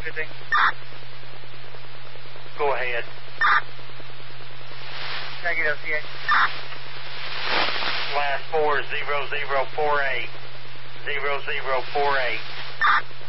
15. Go ahead. Negative LCA. Last 40048. 0048.